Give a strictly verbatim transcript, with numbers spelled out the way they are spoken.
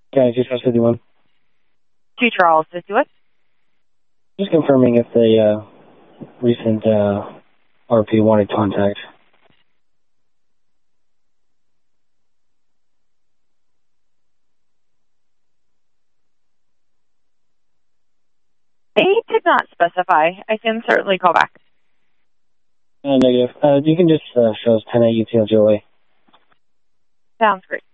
Yeah, two Charles fifty-one. Two Charles fifty-one. Just confirming if the uh, recent uh, R P wanted contact. They did not specify. I can certainly call back. Uh, negative. Uh, you can just uh, show us ten at U T L G O A. Sounds great.